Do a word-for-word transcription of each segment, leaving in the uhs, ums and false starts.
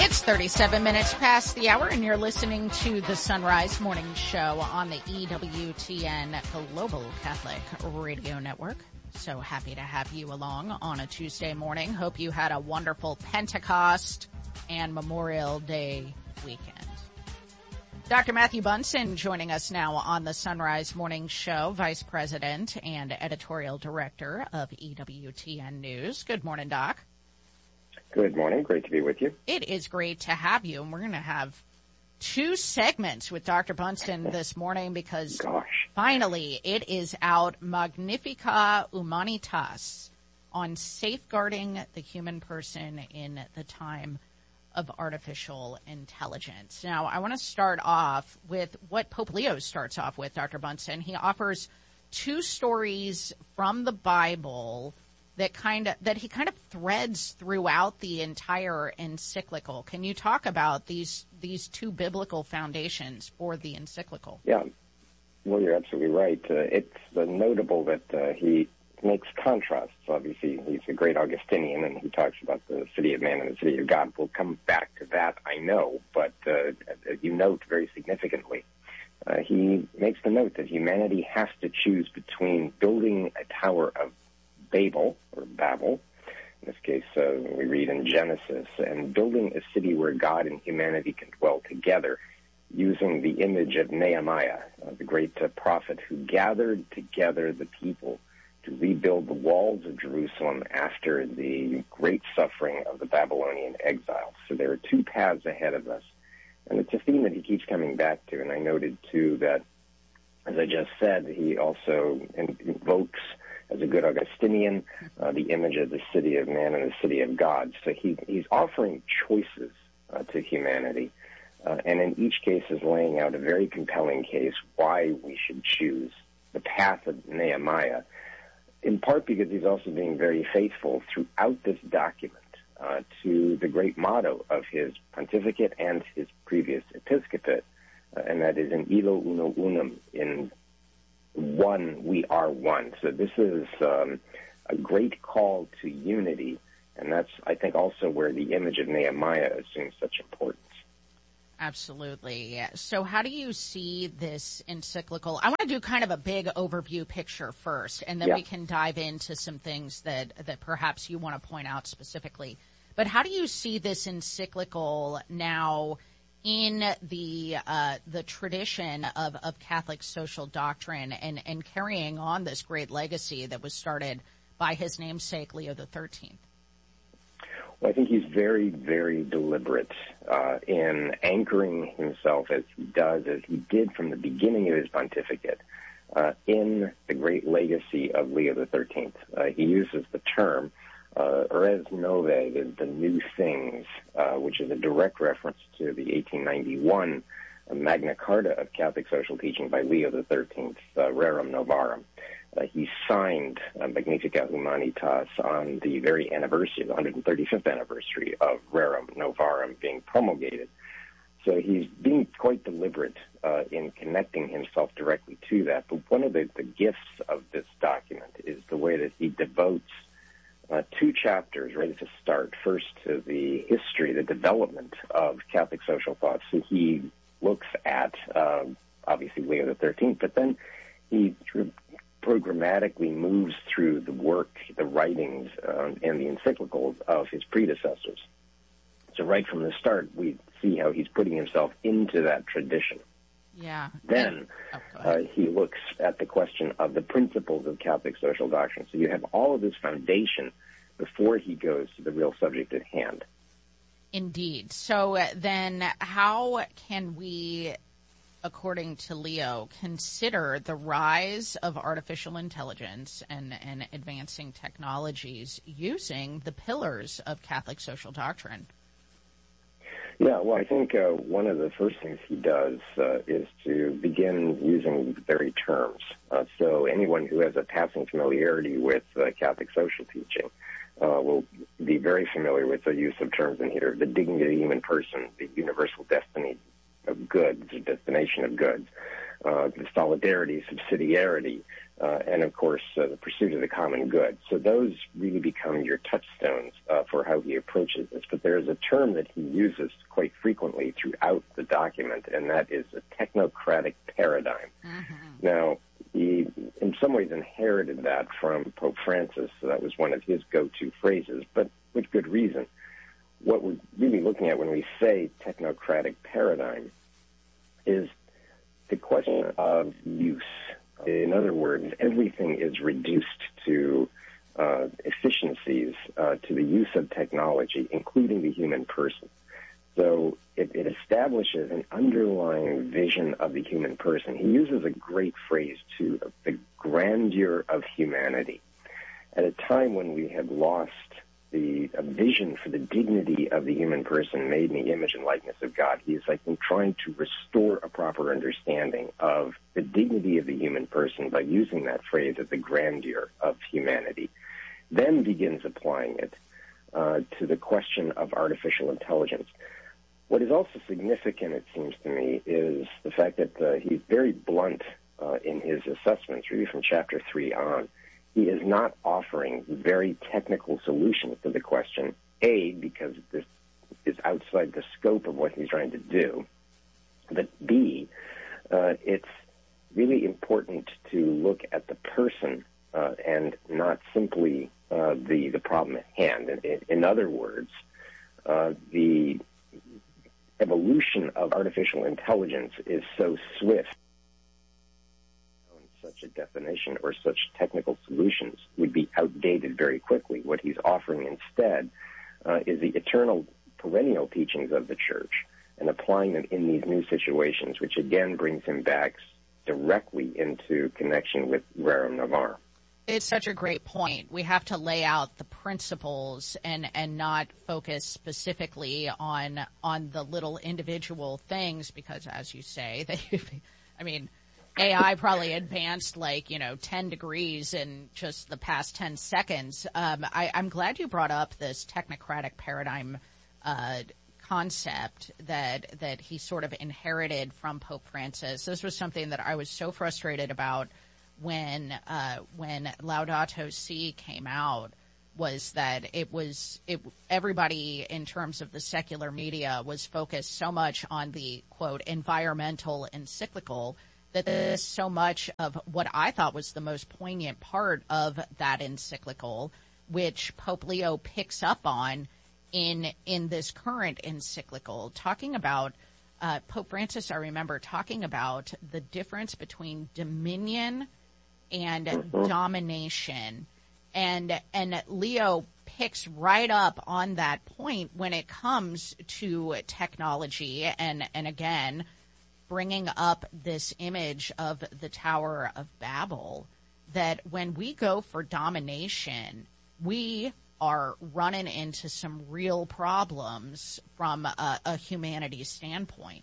It's thirty-seven minutes past the hour, and you're listening to the Sunrise Morning Show on the E W T N Global Catholic Radio Network. So happy to have you along on a Tuesday morning. Hope you had a wonderful Pentecost and Memorial Day weekend. Doctor Matthew Bunson joining us now on the Sunrise Morning Show, Vice President and Editorial Director of E W T N News. Good morning, Doc. Good morning. Great to be with you. It is great to have you, and we're going to have two segments with Doctor Bunson this morning because Gosh. finally it is out, Magnifica Humanitas, on safeguarding the human person in the time of artificial intelligence. Now, I want to start off with what Pope Leo starts off with, Doctor Bunson. He offers two stories from the Bible that kind of that he kind of threads throughout the entire encyclical. Can you talk about these these two biblical foundations for the encyclical? Yeah, well, you're absolutely right. Uh, it's uh, notable that uh, he makes contrasts. Obviously, he's a great Augustinian, and he talks about the city of man and the city of God. We'll come back to that, I know, but uh, as you note very significantly, uh, he makes the note that humanity has to choose between building a tower of Babel, or Babel, in this case uh, we read in Genesis, and building a city where God and humanity can dwell together, using the image of Nehemiah, uh, the great uh, prophet who gathered together the people to rebuild the walls of Jerusalem after the great suffering of the Babylonian exile. So there are two paths ahead of us, and it's a theme that he keeps coming back to, and I noted, too, that, as I just said, he also invokes, as a good Augustinian, uh, the image of the city of man and the city of God. So he, he's offering choices uh, to humanity, uh, and in each case is laying out a very compelling case why we should choose the path of Nehemiah, in part because he's also being very faithful throughout this document uh, to the great motto of his pontificate and his previous episcopate, uh, and that is in illo uno unum, in one, we are one. So this is um, a great call to unity, and that's, I think, also where the image of Nehemiah assumes such importance. Absolutely. So how do you see this encyclical? I want to do kind of a big overview picture first, and then yeah. we can dive into some things that, that perhaps you want to point out specifically. But how do you see this encyclical now in the uh, the tradition of, of Catholic social doctrine and, and carrying on this great legacy that was started by his namesake, Leo the thirteenth? Well, I think he's very, very deliberate uh, in anchoring himself, as he does, as he did from the beginning of his pontificate, uh, in the great legacy of Leo the thirteenth. Uh, he uses the term uh, res novae, the, the new things, uh, which is a direct reference to the eighteen ninety-one Magna Carta of Catholic social teaching by Leo the thirteenth, uh, Rerum Novarum. Uh, he signed uh, Magnifica Humanitas on the very anniversary, the one hundred thirty-fifth anniversary of Rerum Novarum being promulgated. So he's being quite deliberate uh, in connecting himself directly to that. But one of the, the gifts of this document is the way that he devotes uh, two chapters right at the start. First, to the history, the development of Catholic social thought. So he looks at, uh, obviously, Leo the thirteenth, but then he programmatically moves through the work, the writings, uh, and the encyclicals of his predecessors. So right from the start, we see how he's putting himself into that tradition. Yeah. Then oh, uh, he looks at the question of the principles of Catholic social doctrine. So you have all of this foundation before he goes to the real subject at hand. Indeed. So uh, then how can we, according to Leo, consider the rise of artificial intelligence and, and advancing technologies using the pillars of Catholic social doctrine? Yeah, well, I think uh, one of the first things he does uh, is to begin using the very terms. Uh, so anyone who has a passing familiarity with uh, Catholic social teaching uh, will be very familiar with the use of terms in here: the dignity of the human person, the universal destiny of goods, the destination of goods, uh, the solidarity, subsidiarity, uh, and, of course, uh, the pursuit of the common good. So those really become your touchstones uh, for how he approaches this. But there is a term that he uses quite frequently throughout the document, and that is a technocratic paradigm. Mm-hmm. Now, he, in some ways, inherited that from Pope Francis, so that was one of his go-to phrases, but with good reason. What we're really looking at when we say technocratic paradigm is the question of use. In other words, everything is reduced to uh, efficiencies, uh, to the use of technology, including the human person. So it, it establishes an underlying vision of the human person. He uses a great phrase, too, of the grandeur of humanity. At a time when we have lost the a vision for the dignity of the human person made in the image and likeness of God, he is, I think, trying to restore a proper understanding of the dignity of the human person by using that phrase of the grandeur of humanity. Then begins applying it uh, to the question of artificial intelligence. What is also significant, it seems to me, is the fact that uh, he's very blunt uh, in his assessments, really from chapter three on. He is not offering very technical solutions to the question, A, because this is outside the scope of what he's trying to do, but B, uh, it's really important to look at the person uh, and not simply uh, the, the problem at hand. In, in other words, uh, the evolution of artificial intelligence is so swift, such a definition or such technical solutions would be outdated very quickly. What he's offering instead uh, is the eternal, perennial teachings of the Church and applying them in these new situations, which again brings him back directly into connection with Rerum Novarum. It's such a great point. We have to lay out the principles and, and not focus specifically on on the little individual things because, as you say, they, I mean, A I probably advanced like, you know, ten degrees in just the past ten seconds. Um, I, I'm glad you brought up this technocratic paradigm uh, concept that that he sort of inherited from Pope Francis. This was something that I was so frustrated about when uh, when Laudato Si came out, was that it was it everybody in terms of the secular media was focused so much on the, quote, environmental encyclical that there's so much of what I thought was the most poignant part of that encyclical, which Pope Leo picks up on in in this current encyclical, talking about uh, Pope Francis, I remember talking about the difference between dominion and mm-hmm. domination. And and Leo picks right up on that point when it comes to technology and, and again, bringing up this image of the Tower of Babel, that when we go for domination, we are running into some real problems from a, a humanities standpoint.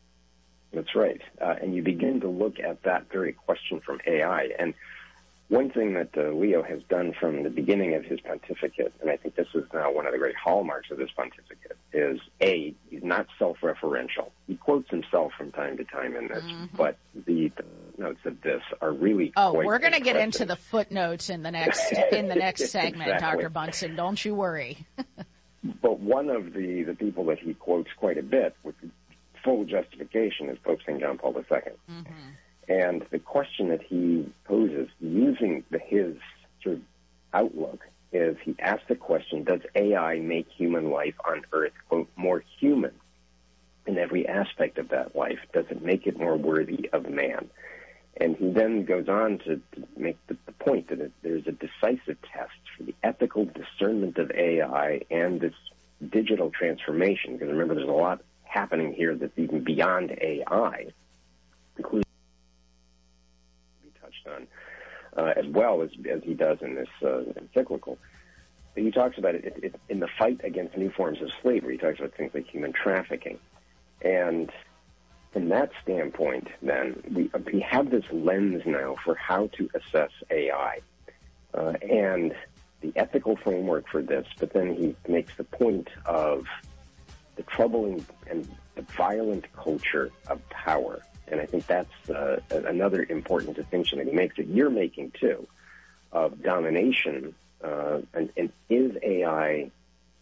That's right. Uh, and you begin to look at that very question from A I. And one thing that uh, Leo has done from the beginning of his pontificate, and I think this is now one of the great hallmarks of his pontificate, is A, he's not self-referential. He quotes himself from time to time in this, mm-hmm. but the, the notes of this are really Oh, quite we're going to get impressive. into the footnotes in the next in the next segment, Exactly. Doctor Bunson. Don't you worry. But one of the, the people that he quotes quite a bit with full justification is Pope Saint John Paul the Second. Mm-hmm. And the question that he poses using the, his sort of outlook is he asks the question, does A I make human life on Earth, quote, more human in every aspect of that life? Does it make it more worthy of man? And he then goes on to, to make the, the point that it, there's a decisive test for the ethical discernment of A I and this digital transformation. Because remember, there's a lot happening here that's even beyond A I, including on, uh, as well as as he does in this uh, encyclical. But he talks about it, it, it in the fight against new forms of slavery. He talks about things like human trafficking. And from that standpoint, then, we, we have this lens now for how to assess A I uh, and the ethical framework for this. But then he makes the point of the troubling and the violent culture of power And I think that's uh, another important distinction that he makes, that you're making too, of domination. Uh, and, and is A I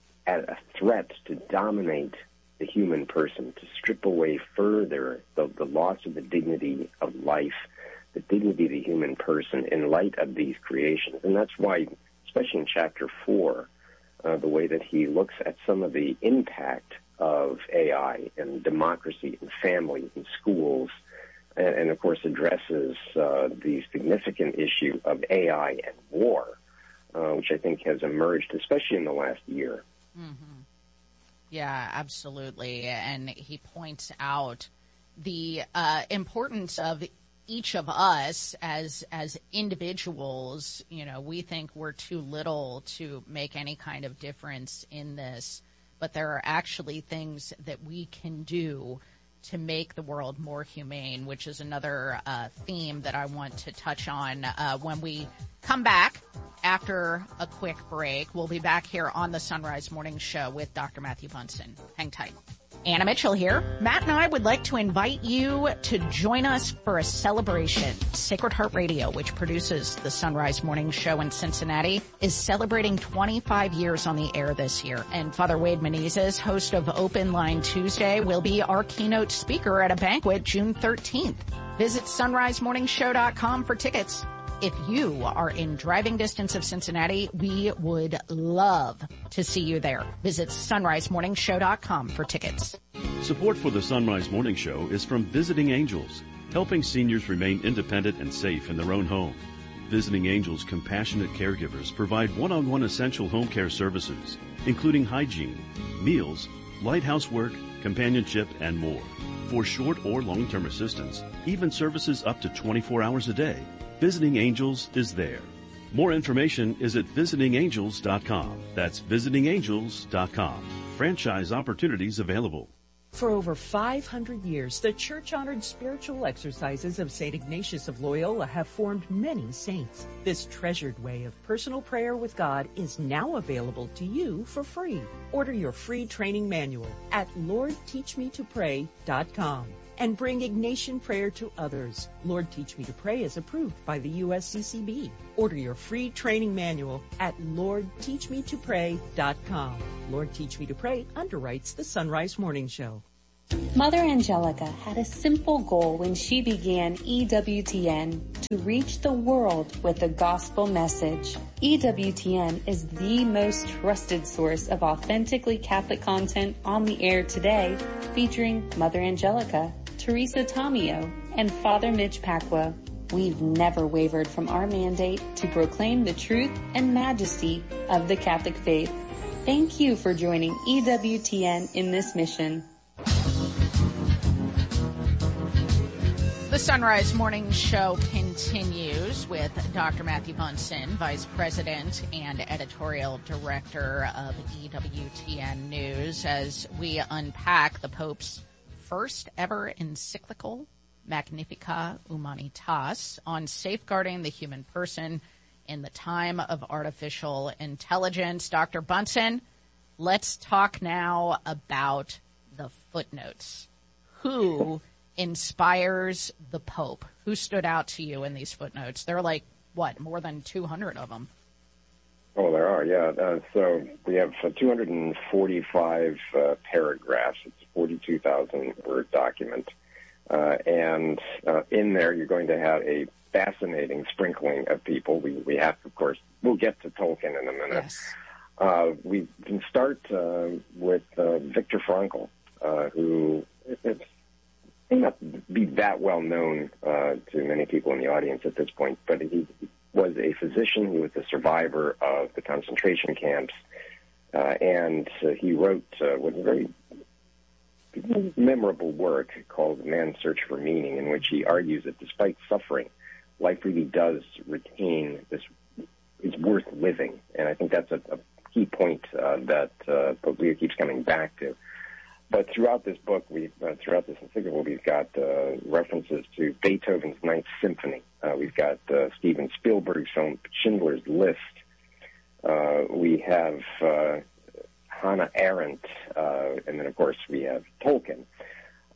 a threat to dominate the human person, to strip away further the, the loss of the dignity of life, the dignity of the human person in light of these creations? And that's why, especially in chapter four, uh, the way that he looks at some of the impact of A I and democracy and family and schools, and, and of course addresses uh, the significant issue of A I and war, uh, which I think has emerged, especially in the last year. Mm-hmm. Yeah, absolutely. And he points out the uh, importance of each of us as as individuals. You know, we think we're too little to make any kind of difference in this, but there are actually things that we can do to make the world more humane, which is another uh, theme that I want to touch on uh, when we come back after a quick break. We'll be back here on the Sunrise Morning Show with Doctor Matthew Bunson. Hang tight. Anna Mitchell here. Matt and I would like to invite you to join us for a celebration. Sacred Heart Radio, which produces the Sunrise Morning Show in Cincinnati, is celebrating twenty-five years on the air this year. And Father Wade Menezes, host of Open Line Tuesday, will be our keynote speaker at a banquet June thirteenth. Visit sunrise morning show dot com for tickets. If you are in driving distance of Cincinnati, we would love to see you there. Visit sunrise morning show dot com for tickets. Support for the Sunrise Morning Show is from Visiting Angels, helping seniors remain independent and safe in their own home. Visiting Angels compassionate caregivers provide one-on-one essential home care services, including hygiene, meals, light housework, companionship, and more. For short or long-term assistance, even services up to twenty-four hours a day, Visiting Angels is there. More information is at visiting angels dot com. That's visiting angels dot com. Franchise opportunities available. For over five hundred years, the church-honored spiritual exercises of Saint Ignatius of Loyola have formed many saints. This treasured way of personal prayer with God is now available to you for free. Order your free training manual at lord teach me to pray dot com. And bring Ignatian prayer to others. Lord Teach Me to Pray is approved by the U S C C B. Order your free training manual at lord teach me to pray dot com. Lord Teach Me to Pray underwrites the Sunrise Morning Show. Mother Angelica had a simple goal when she began E W T N, to reach the world with the gospel message. E W T N is the most trusted source of authentically Catholic content on the air today, featuring Mother Angelica, Teresa Tomeo, and Father Mitch Pacwa. We've never wavered from our mandate to proclaim the truth and majesty of the Catholic faith. Thank you for joining E W T N in this mission. The Sunrise Morning Show continues with Doctor Matthew Bunson, Vice President and Editorial Director of E W T N News, as we unpack the Pope's first ever encyclical, Magnificat Humanitas, on safeguarding the human person in the time of artificial intelligence. Doctor Bunson, let's talk now about the footnotes. Who inspires the Pope? Who stood out to you in these footnotes? There are like, what, more than two hundred of them? Oh, there are, yeah. Uh, so we have uh, two hundred forty-five uh, paragraphs. It's a forty-two thousand word document. Uh, and uh, in there, you're going to have a fascinating sprinkling of people. We, we have, of course, we'll get to Tolkien in a minute. Yes. Uh, we can start uh, with uh, Viktor Frankl, uh, who it's, may not be that well known uh, to many people in the audience at this point, but he was a physician. He was a survivor of the concentration camps, uh, and uh, he wrote uh, what a very memorable work called Man's Search for Meaning, in which he argues that despite suffering, life really does retain this, is worth living. And I think that's a, a key point uh, that uh, Pope Leo keeps coming back to. But throughout this book, we uh, throughout this encyclical, we've got uh, references to Beethoven's Ninth Symphony. Uh, we've got uh, Steven Spielberg's film Schindler's List. Uh, we have uh, Hannah Arendt, uh, and then, of course, we have Tolkien.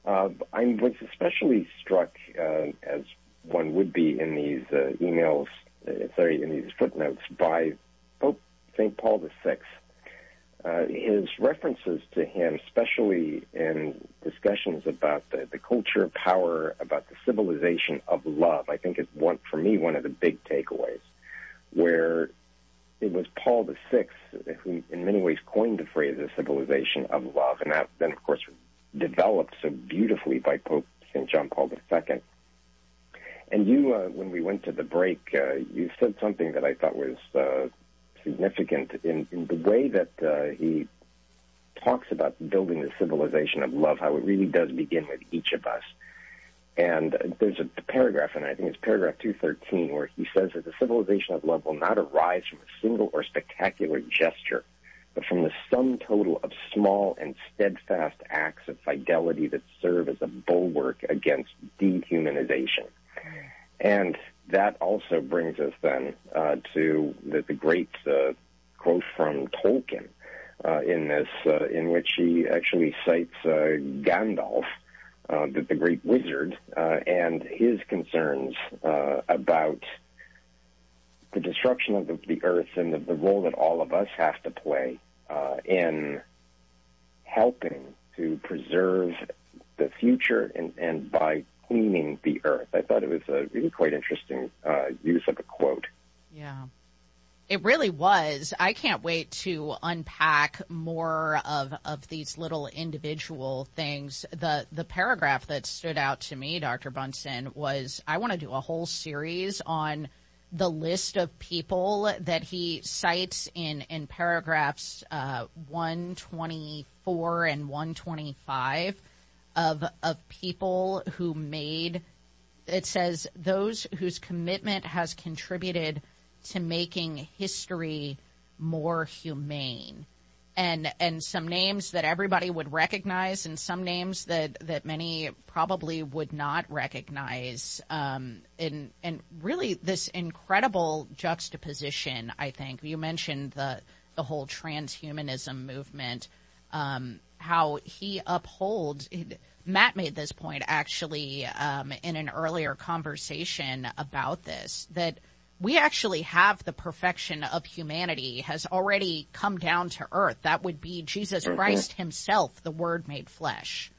Uh, I was especially struck, uh, as one would be in these uh, emails, uh, sorry, in these footnotes, by Pope Saint Paul the Sixth. Uh, his references to him, especially in discussions about the, the culture of power, about the civilization of love, I think is one, for me, one of the big takeaways, where it was Paul the Sixth who, in many ways, coined the phrase "the civilization of love," and that then, of course, was developed so beautifully by Pope Saint John Paul the Second. And you, uh, when we went to the break, uh, you said something that I thought was uh, significant in, in the way that uh, he talks about building the civilization of love, how it really does begin with each of us. And there's a paragraph, and I think it's paragraph two thirteen, where he says that the civilization of love will not arise from a single or spectacular gesture, but from the sum total of small and steadfast acts of fidelity that serve as a bulwark against dehumanization. And that also brings us then uh, to the, the great uh, quote from Tolkien uh, in this, uh, in which he actually cites uh, Gandalf, uh, the, the great wizard, uh, and his concerns uh, about the destruction of the, the earth and the, the role that all of us have to play uh, in helping to preserve the future and, and by cleaning the earth. I thought it was a really quite interesting uh, use of a quote. Yeah. It really was. I can't wait to unpack more of of these little individual things. The the paragraph that stood out to me, Doctor Bunson, was I want to do a whole series on the list of people that he cites in, in paragraphs uh, one twenty-four and one twenty-five of of people who made, it says, those whose commitment has contributed to making history more humane. And and some names that everybody would recognize and some names that, that many probably would not recognize. Um, and, and really this incredible juxtaposition, I think. You mentioned the, the whole transhumanism movement, um, how he upholds. Matt made this point actually um, in an earlier conversation about this, that we actually have the perfection of humanity has already come down to earth. That would be Jesus mm-hmm. Christ himself, the Word made flesh.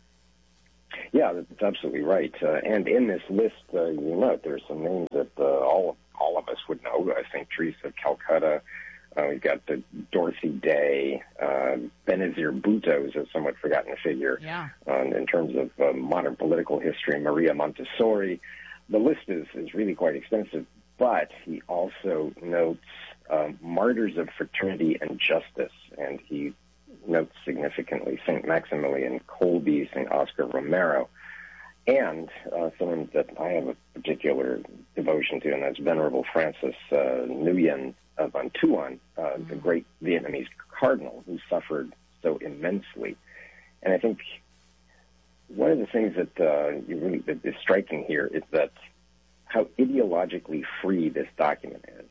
Yeah, that's absolutely right. Uh, and in this list, uh, you know, there's some names that uh, all all of us would know. I think Teresa of Calcutta. Uh, we've got the Dorothy Day, uh, Benazir Bhutto is a somewhat forgotten figure yeah. um, in terms of uh, modern political history. Maria Montessori. The list is, is really quite extensive. But he also notes um, martyrs of fraternity and justice, and he notes significantly Saint Maximilian Kolbe, Saint Oscar Romero, and uh, someone that I have a particular devotion to, and that's Venerable Francis uh, Nguyen van Thuan, uh, mm-hmm. the great Vietnamese cardinal who suffered so immensely. And I think one of the things that uh, you really that is striking here is that how ideologically free this document is.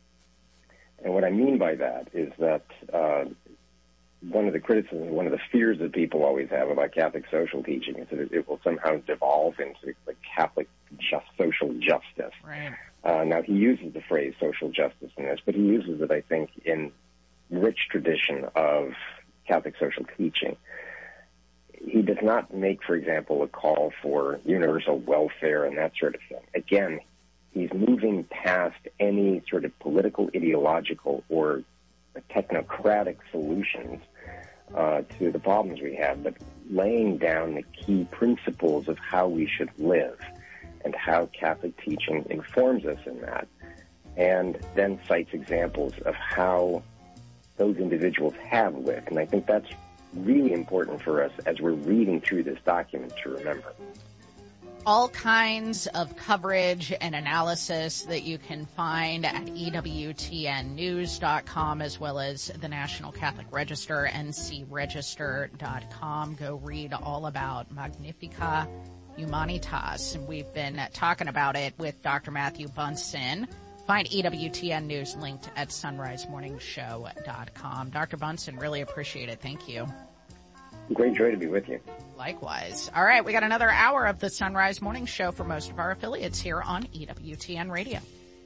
And what I mean by that is that uh, one of the criticisms, one of the fears that people always have about Catholic social teaching is that it, it will somehow devolve into the Catholic just, social justice. Right. Uh, now, he uses the phrase social justice in this, but he uses it, I think, in rich tradition of Catholic social teaching. He does not make, for example, a call for universal welfare and that sort of thing. Again, he's moving past any sort of political, ideological, or technocratic solutions uh, to the problems we have, but laying down the key principles of how we should live and how Catholic teaching informs us in that, and then cites examples of how those individuals have lived. And I think that's really important for us as we're reading through this document to remember. All kinds of coverage and analysis that you can find at E W T N news dot com as well as the National Catholic Register, N C register dot com. Go read all about Magnificat Humanitas. And we've been talking about it with Doctor Matthew Bunson. Find E W T N News linked at sunrise morning show dot com. Doctor Bunson, really appreciate it. Thank you. Great joy to be with you. Likewise. All right, we got another hour of the Sunrise Morning Show for most of our affiliates here on E W T N Radio.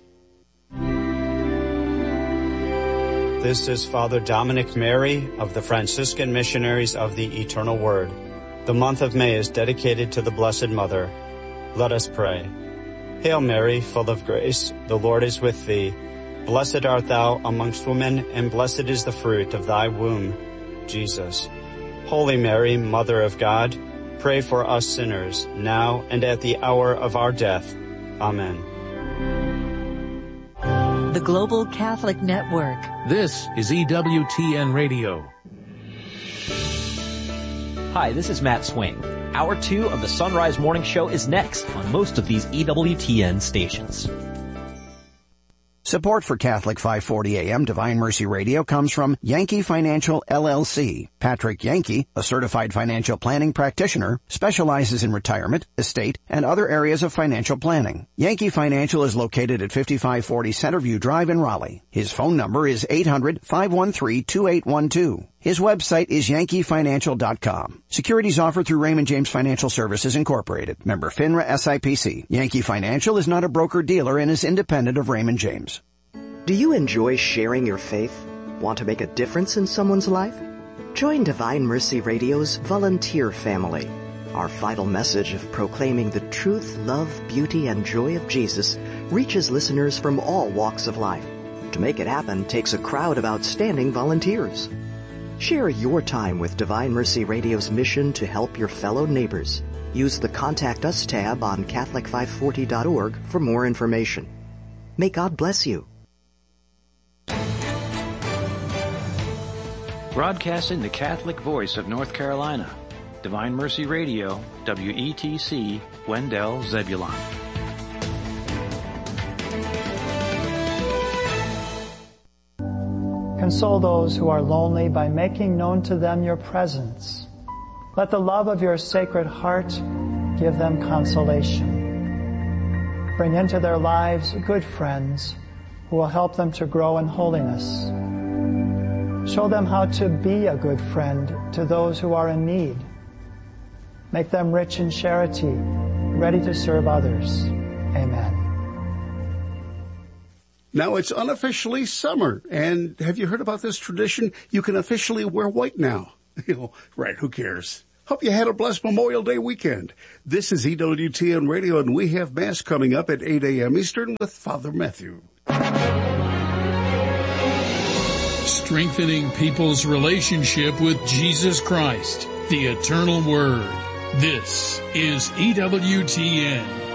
This is Father Dominic Mary of the Franciscan Missionaries of the Eternal Word. The month of May is dedicated to the Blessed Mother. Let us pray. Hail Mary, full of grace, the Lord is with thee. Blessed art thou amongst women, and blessed is the fruit of thy womb, Jesus. Holy Mary, Mother of God, pray for us sinners, now and at the hour of our death. Amen. The Global Catholic Network. This is E W T N Radio. Hi, this is Matt Swing. Hour two of the Sunrise Morning Show is next on most of these E W T N stations. Support for Catholic five forty A M Divine Mercy Radio comes from Yankee Financial L L C. Patrick Yankee, a certified financial planning practitioner, specializes in retirement, estate, and other areas of financial planning. Yankee Financial is located at fifty-five forty Centerview Drive in Raleigh. His phone number is eight hundred, five one three, two eight one two. His website is yankee financial dot com. Securities offered through Raymond James Financial Services Incorporated. Member FINRA S I P C. Yankee Financial is not a broker-dealer and is independent of Raymond James. Do you enjoy sharing your faith? Want to make a difference in someone's life? Join Divine Mercy Radio's volunteer family. Our vital message of proclaiming the truth, love, beauty, and joy of Jesus reaches listeners from all walks of life. To make it happen takes a crowd of outstanding volunteers. Share your time with Divine Mercy Radio's mission to help your fellow neighbors. Use the Contact Us tab on Catholic five forty dot org for more information. May God bless you. Broadcasting the Catholic voice of North Carolina. Divine Mercy Radio, W E T C, Wendell, Zebulon. Console those who are lonely by making known to them your presence. Let the love of your Sacred Heart give them consolation. Bring into their lives good friends who will help them to grow in holiness. Show them how to be a good friend to those who are in need. Make them rich in charity, ready to serve others. Amen. Now it's unofficially summer, and have you heard about this tradition? You can officially wear white now. You know, right, who cares? Hope you had a blessed Memorial Day weekend. This is E W T N Radio, and we have Mass coming up at eight a.m. Eastern with Father Matthew. Strengthening people's relationship with Jesus Christ, the Eternal Word. This is E W T N.